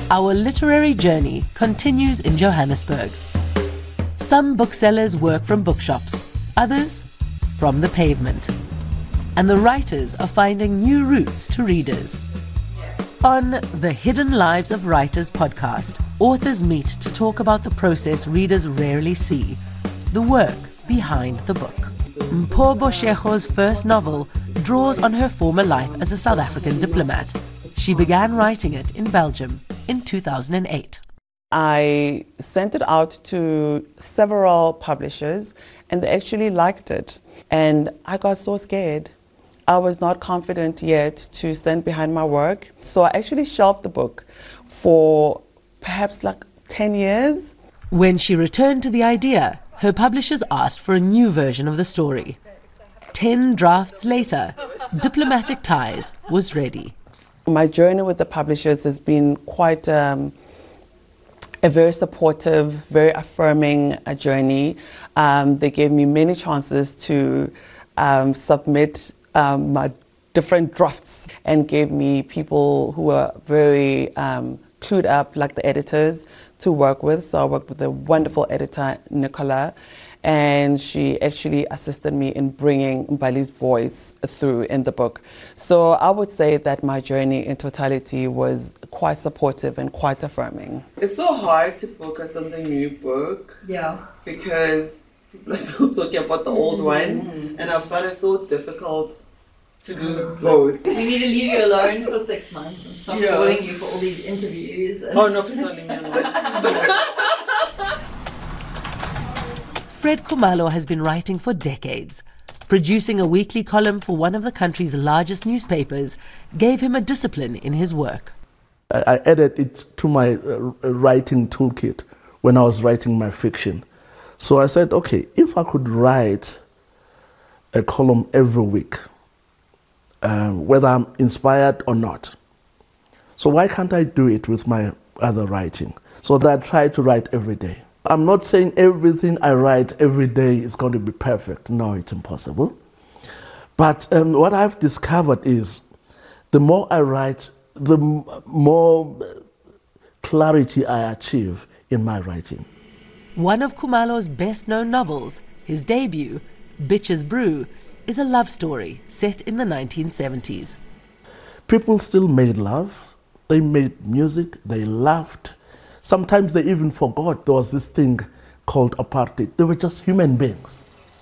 Our literary journey continues in Johannesburg. Some booksellers work from bookshops, others from the pavement. And the writers are finding new routes to readers. On the Hidden Lives of Writers podcast, authors meet to talk about the process readers rarely see, the work behind the book. Mpho Boshego's first novel draws on her former life as a South African diplomat. She began writing it in Belgium in 2008. I sent it out to several publishers and they actually liked it. And I got so scared. I was not confident yet to stand behind my work. So I actually shelved the book for perhaps like 10 years. When she returned to the idea, her publishers asked for a new version of the story. 10 drafts later, Diplomatic Ties was ready. My journey with the publishers has been quite a very supportive, very affirming journey. They gave me many chances to submit my different drafts and gave me people who were very clued up, like the editors, to work with. So I worked with a wonderful editor, Nicola, and she actually assisted me in bringing Mbali's voice through in the book. So I would say that my journey in totality was quite supportive and quite affirming. It's so hard to focus on the new book. Yeah. Because people are still talking about the old one, and I find it so difficult to do both. We need to leave you alone for 6 months and stop calling you for all these interviews. Oh no, please don't leave me alone. Fred Khumalo has been writing for decades. Producing a weekly column for one of the country's largest newspapers gave him a discipline in his work. I added it to my writing toolkit when I was writing my fiction. So I said, okay, if I could write a column every week, whether I'm inspired or not, so why can't I do it with my other writing? So that I try to write every day. I'm not saying everything I write every day is going to be perfect. No, it's impossible. But what I've discovered is the more I write, the more clarity I achieve in my writing. One of Khumalo's best-known novels, his debut, Bitches Brew, is a love story set in the 1970s. People still made love, they made music, they laughed. Sometimes they even forgot there was this thing called apartheid. They were just human beings.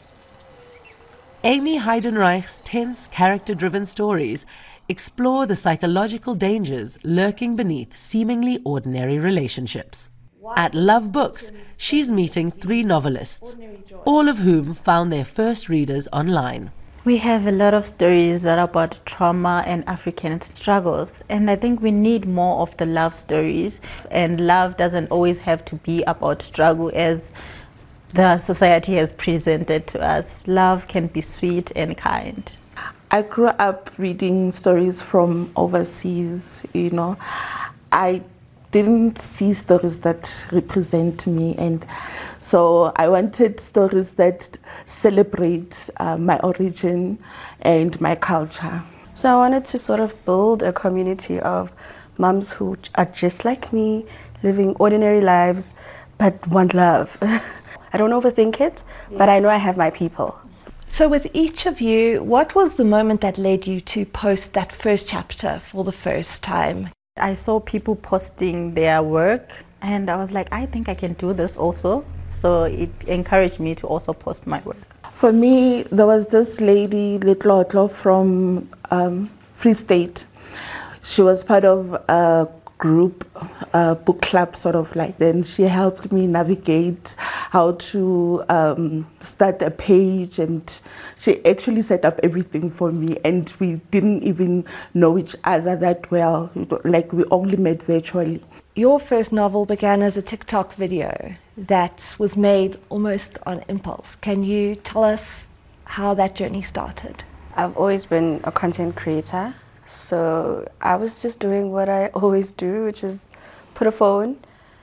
Amy Heidenreich's tense, character-driven stories explore the psychological dangers lurking beneath seemingly ordinary relationships. At Love Books, she's meeting 3 novelists, all of whom found their first readers online. We have a lot of stories that are about trauma and African struggles, and I think we need more of the love stories. And love doesn't always have to be about struggle as the society has presented to us. Love can be sweet and kind. I grew up reading stories from overseas, you know. I didn't see stories that represent me, and so I wanted stories that celebrate my origin and my culture. So I wanted to sort of build a community of moms who are just like me, living ordinary lives, but want love. I don't overthink it, but I know I have my people. So with each of you, what was the moment that led you to post that first chapter for the first time? I saw people posting their work and I was like, I think I can do this also. So it encouraged me to also post my work. For me, there was this lady, Litlotlo, from Free State. She was part of a group, book club sort of like. Then she helped me navigate how to start a page, and she actually set up everything for me, and we didn't even know each other that well, like we only met virtually. Your first novel began as a TikTok video that was made almost on impulse. Can you tell us how that journey started? I've always been a content creator, so I was just doing what I always do, which is put a phone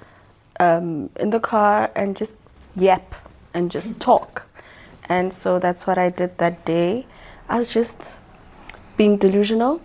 in the car and just yap and just talk. And so that's what I did that day. I was just being delusional,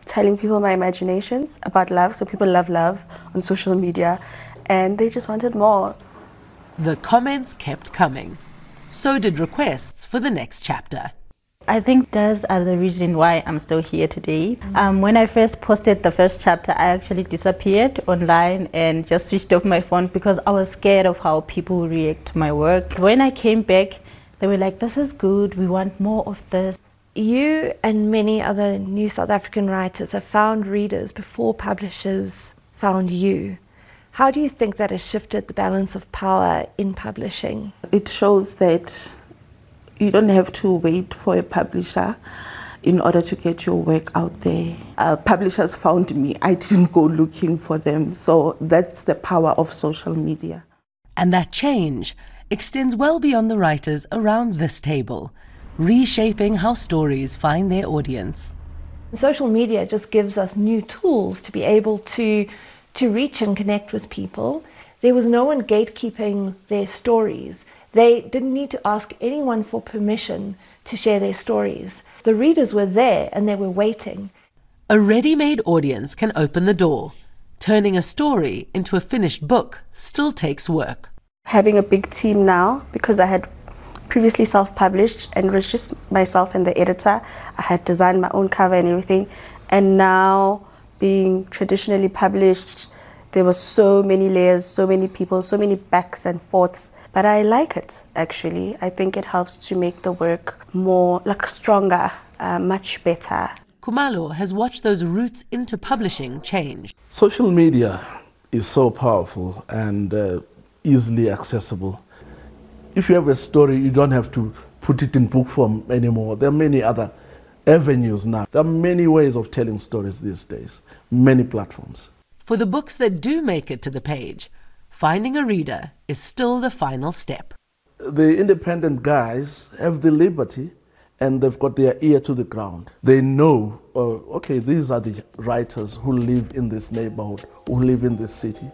telling people my imaginations about love. So people love love on social media and they just wanted more. The comments kept coming. So did requests for the next chapter. I think those are the reason why I'm still here today. When I first posted the first chapter, I actually disappeared online and just switched off my phone because I was scared of how people would react to my work. When I came back, they were like, this is good, we want more of this. You and many other new South African writers have found readers before publishers found you. How do you think that has shifted the balance of power in publishing? It shows that you don't have to wait for a publisher in order to get your work out there. Publishers found me. I didn't go looking for them. So that's the power of social media. And that change extends well beyond the writers around this table, reshaping how stories find their audience. Social media just gives us new tools to be able to reach and connect with people. There was no one gatekeeping their stories. They didn't need to ask anyone for permission to share their stories. The readers were there and they were waiting. A ready-made audience can open the door. Turning a story into a finished book still takes work. Having a big team now, because I had previously self-published and it was just myself and the editor. I had designed my own cover and everything. And now being traditionally published, there were so many layers, so many people, so many backs and forths. But I like it, actually. I think it helps to make the work more, stronger, much better. Khumalo has watched those routes into publishing change. Social media is so powerful and easily accessible. If you have a story, you don't have to put it in book form anymore. There are many other avenues now. There are many ways of telling stories these days, many platforms. For the books that do make it to the page, finding a reader is still the final step. The independent guys have the liberty and they've got their ear to the ground. They know, okay, these are the writers who live in this neighborhood, who live in this city.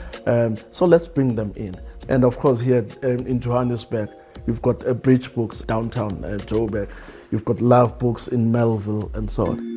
So let's bring them in. And of course here in Johannesburg, you've got Bridge Books downtown Joburg, you've got Love Books in Melville and so on.